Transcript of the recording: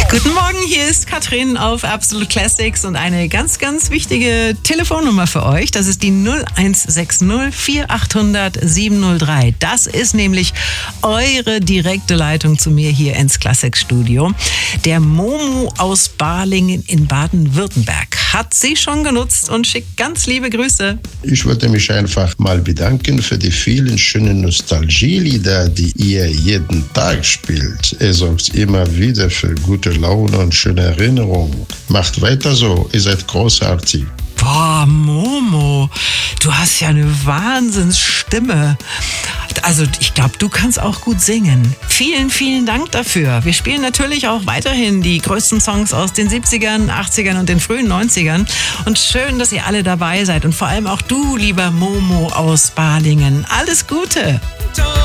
Guten Morgen, hier ist Katrin auf Absolute Classics und eine ganz, ganz wichtige Telefonnummer für euch. Das ist die 0160 4800 703. Das ist nämlich eure direkte Leitung zu mir hier ins Classics-Studio. Der Momo aus Balingen in Baden-Württemberg hat sie schon genutzt und schickt ganz liebe Grüße. Ich wollte mich einfach mal bedanken für die vielen schönen Nostalgielieder, die ihr jeden Tag spielt. Ihr sorgt immer wieder für gute Laune und schöne Erinnerungen. Macht weiter so, ihr seid großartig. Boah, Momo, du hast ja eine Wahnsinnsstimme. Also ich glaube, du kannst auch gut singen. Vielen, vielen Dank dafür. Wir spielen natürlich auch weiterhin die größten Songs aus den 70ern, 80ern und den frühen 90ern. Und schön, dass ihr alle dabei seid. Und vor allem auch du, lieber Momo aus Balingen. Alles Gute.